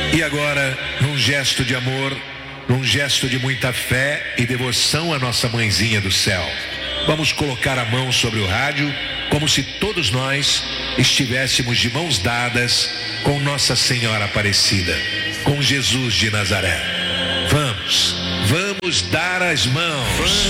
E agora, num gesto de amor, num gesto de muita fé e devoção à nossa mãezinha do céu, vamos colocar a mão sobre o rádio, como se todos nós estivéssemos de mãos dadas com Nossa Senhora Aparecida, com Jesus de Nazaré. Vamos dar as mãos.